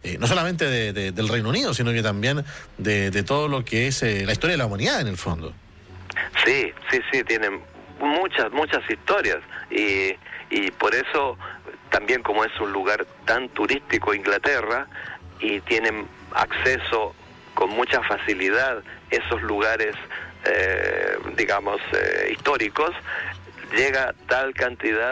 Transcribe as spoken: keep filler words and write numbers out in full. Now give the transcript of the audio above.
eh, no solamente de, de, del Reino Unido, sino que también de, de todo lo que es eh, la historia de la humanidad en el fondo. Sí, sí, sí, tienen muchas, muchas historias y, y por eso también como es un lugar tan turístico Inglaterra y tienen acceso con mucha facilidad esos lugares, eh, digamos, eh, históricos, llega tal cantidad